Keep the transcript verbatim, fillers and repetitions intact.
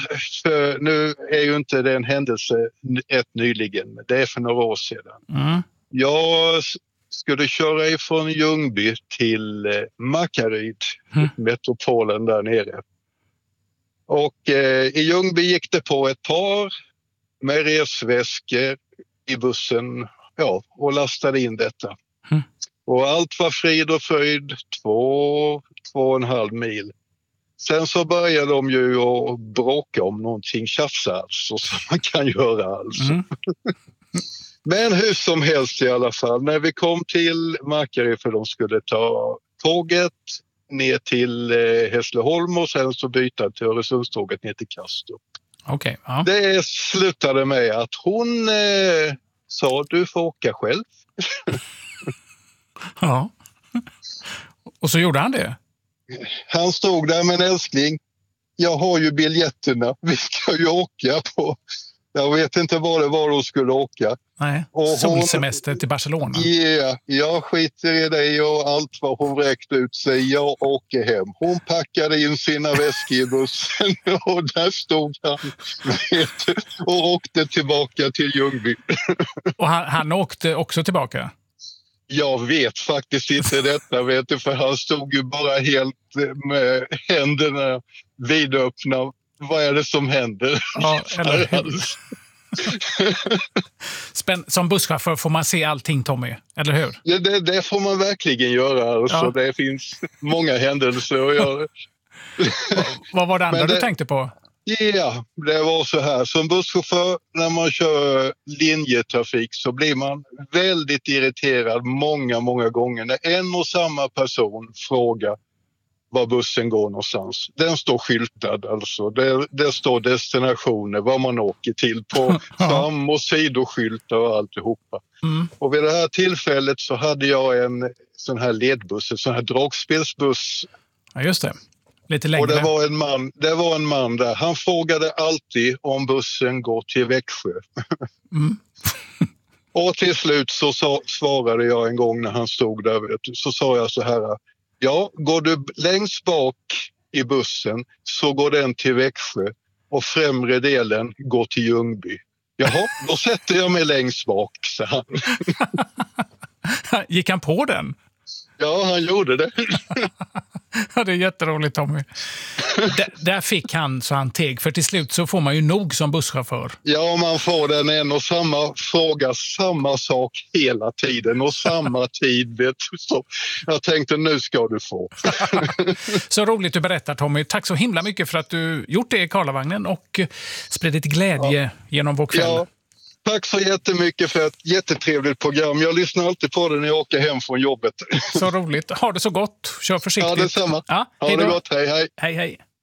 för nu är ju inte det en händelse ett nyligen. Det är för några år sedan. Mm. Jag skulle köra ifrån Ljungby till eh, Markaryd, Mm. metropolen där nere. Och eh, i Ljungby gick det på ett par med resväskor i bussen, ja, och lastade in detta. Mm. Och allt var frid och fröjd, två, två och en halv mil. Sen så började de ju att bråka om någonting, tjafsa alltså, som man kan göra alltså. Mm. Men hur som helst i alla fall, när vi kom till Markaryd, för de skulle ta tåget ner till eh, Hässleholm och sen så byta till Öresundståget ner till Kastrup. Okej, ja. Det slutade med att hon eh, sa, du får åka själv. Ja. Och så gjorde han det? Han stod där med en älskling. Jag har ju biljetterna, vi ska ju åka på. Jag vet inte vad det var de skulle åka. Nej, Och hon- solsemester till Barcelona. Yeah, jag skiter i det och allt vad hon räckte ut sig. Jag åker hem. Hon packade in sina väskor i bussen och där stod han vet du, och åkte tillbaka till Ljungby. Och han, han åkte också tillbaka? Jag vet faktiskt inte detta, vet du, för han stod ju bara helt med händerna vidöppna. Vad är det som händer? Ja, eller hur? Spänn- Som busschaufför får man se allting, Tommy, eller hur? Ja, det, det får man verkligen göra. Alltså. Ja. Det finns många händelser att göra. Vad var det andra Men det- du tänkte på? Ja, det var så här. Som busschaufför när man kör linjetrafik så blir man väldigt irriterad många, många gånger när en och samma person frågar var bussen går någonstans. Den står skyltad alltså. Det, det står destinationer, vad man åker till på fram- och sidoskyltar och alltihopa. Mm. Och vid det här tillfället så hade jag en sån här ledbuss, en sån här dragspelsbuss. Ja, just det. Lite Och längre. det var en man, det var en man där. Han frågade alltid om bussen går till Växjö. Mm. Och till slut så sa, svarade jag en gång när han stod där, vet du, så sa jag så här: ja, går du längst bak i bussen så går den till Växjö och främre delen går till Ljungby. Jaha, då sätter jag mig längst bak, sa han. Gick han på den? Ja, han gjorde det. Ja, det är jätteroligt, Tommy. D- där fick han så han teg, för till slut så får man ju nog som busschaufför. Ja, man får den en och samma fråga, samma sak hela tiden och samma tid. Vet du. Så jag tänkte, nu ska du få. Så roligt du berättar, Tommy. Tack så himla mycket för att du gjort det i Karlavagnen och spridit glädje ja. genom vår kväll. Ja, tack så jättemycket för ett jättetrevligt program. Jag lyssnar alltid på det när jag åker hem från jobbet. Så roligt. Ha det så gott. Kör försiktigt. Ja, detsamma. Ja, ha det gott. Hej, hej. Hej, hej.